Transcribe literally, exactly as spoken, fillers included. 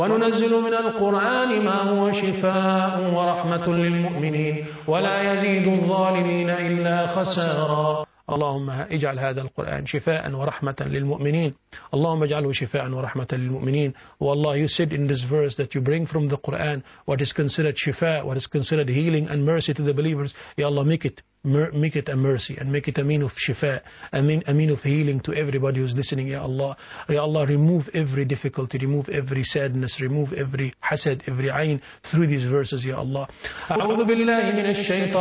وننزل من القرآن ما هو شفاء ورحمة للمؤمنين ولا يزيد الظالمين إلا خسارا. اللهم اجعل هذا القرآن شفاء ورحمة للمؤمنين. اللهم اجعله شفاء ورحمة للمؤمنين. والله, you said in this verse that you bring from the Quran what is considered shifa, what is considered healing and mercy to the believers. Ya Allah, make it make it a mercy and make it a mean of shifa, a mean, a mean of healing to everybody who's listening. Ya Allah, Ya Allah, remove every difficulty, remove every sadness, remove every hasad, every ayn through these verses. Ya Allah.